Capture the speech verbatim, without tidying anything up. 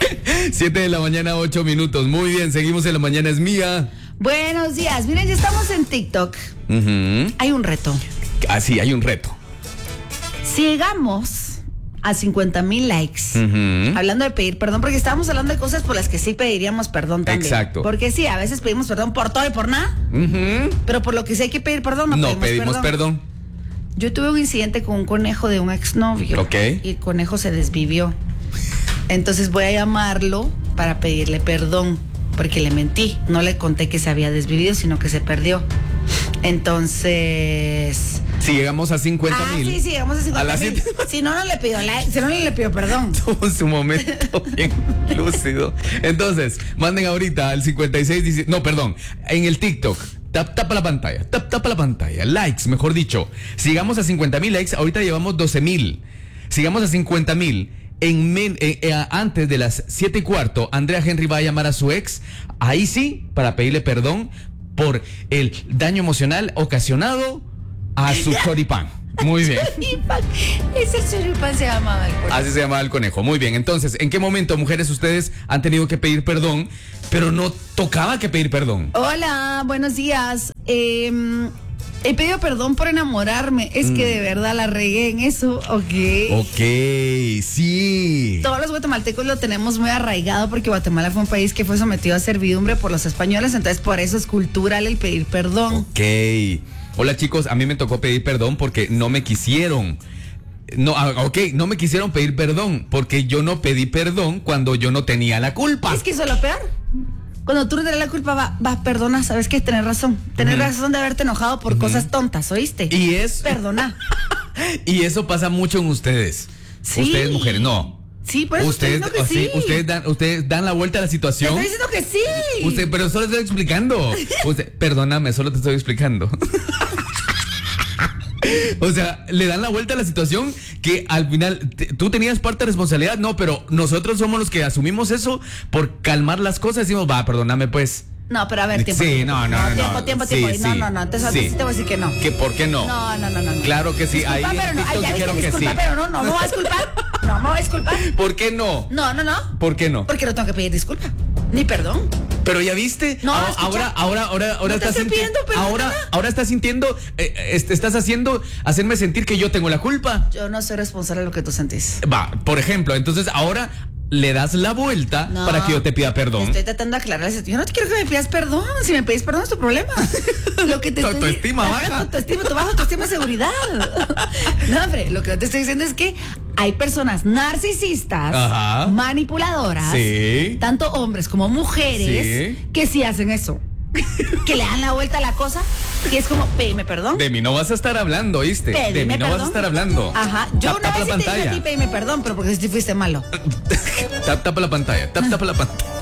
Siete de la mañana, ocho minutos. Muy bien, seguimos en La Mañana es Mía. Buenos días. Miren, ya estamos en TikTok. Uh-huh. Hay un reto. Ah, sí, hay un reto. Si llegamos a cincuenta mil likes, Uh-huh. hablando de pedir perdón, porque estábamos hablando de cosas por las que sí pediríamos perdón también. Exacto. Porque sí, a veces pedimos perdón por todo y por nada, Uh-huh. pero por lo que sí hay que pedir perdón, no, No pedimos, pedimos perdón. perdón. Yo tuve un incidente con un conejo de un exnovio. Ok. Y el conejo se desvivió. Entonces voy a llamarlo para pedirle perdón, porque le mentí. No le conté que se había desvivido, sino que se perdió. Entonces... Si llegamos a cincuenta Ah, mil. sí, sí, llegamos a cincuenta mil. Si no, no le pido like, si no, no le pido perdón. Tuvo su momento bien lúcido. Entonces, manden ahorita al cincuenta y seis diecisiete. No, perdón. En el TikTok. Tap, tapa la pantalla. Tap, tapa la pantalla. Likes, mejor dicho. Si llegamos a cincuenta mil likes, ahorita llevamos doce mil. Si llegamos a cincuenta mil. En men, eh, eh, antes de las siete y cuarto, Andrea Henry va a llamar a su ex, ahí sí, para pedirle perdón por el daño emocional ocasionado a su choripán. Muy bien. Choripán. Es el choripán, se llamaba el conejo. Así se llamaba el conejo. Muy bien. Entonces, ¿en qué momento, mujeres, ustedes han tenido que pedir perdón, pero no tocaba que pedir perdón? Hola, buenos días. Eh, he pedido perdón por enamorarme. Es mm. que de verdad la regué en eso. Ok. Ok, sí. Todos los guatemaltecos lo tenemos muy arraigado porque Guatemala fue un país que fue sometido a servidumbre por los españoles. Entonces, por eso es cultural el pedir perdón. Ok. Hola, chicos, a mí me tocó pedir perdón porque no me quisieron. No, ok, no me quisieron pedir perdón porque yo no pedí perdón cuando yo no tenía la culpa. Es que eso es lo peor. Cuando tú no tienes la culpa, va, va, perdona, sabes que tenés razón. Tenés uh-huh. razón de haberte enojado por uh-huh. cosas tontas, ¿oíste? Y es... Perdona. Y eso pasa mucho en ustedes. Sí. Ustedes, mujeres, no. Sí, por eso ustedes, estoy diciendo que sí. sí. Ustedes dan, ustedes dan la vuelta a la situación. Te estoy diciendo que sí. Usted, pero solo estoy explicando. Usted, perdóname, solo te estoy explicando. O sea, le dan la vuelta a la situación que al final te, tú tenías parte de responsabilidad, no, pero nosotros somos los que asumimos eso por calmar las cosas y decimos, va, perdóname pues. No, pero a ver, tiempo. Sí, tiempo, no, no, no. Tiempo, no, tiempo, sí, tiempo. Sí, no, no, no. Entonces, sí. sí te voy a decir que no. ¿Que por qué no? No, no, no, no. no. Claro que sí. Disculpa, Ahí pero en no. TikTok Ay, ya dijeron viste, que disculpa, sí. pero no, no, no voy a disculpar. No, me voy a disculpar. ¿Por qué no? No, no, no. ¿Por qué no? Porque no tengo que pedir disculpa. Ni perdón. Pero ya viste, no, ahora, ahora, ahora, ahora, ahora no estás sintiendo, ahora, ahora estás sintiendo, eh, este, estás haciendo, hacerme sentir que yo tengo la culpa. Yo no soy responsable de lo que tú sentís. Va, por ejemplo, entonces ahora le das la vuelta no, para que yo te pida perdón. Estoy tratando de aclarar eso. Yo no te quiero que me pidas perdón. Si me pedís perdón es tu problema. Lo que te tu estoy autoestima baja. Tu autoestima, tu baja autoestima de seguridad. No, hombre, lo que te estoy diciendo es que hay personas narcisistas, ajá, manipuladoras, sí, tanto hombres como mujeres, sí, que sí hacen eso. Que le dan la vuelta a la cosa y es como, pedime perdón. De mí no vas a estar hablando, ¿oíste? Pedime de mí no perdón. vas a estar hablando. Ajá, yo tap, una tap vez la sí te pantalla. dije a ti, pedime perdón, pero porque si fuiste malo. Tap, tapa la pantalla, tap, tapa la pantalla.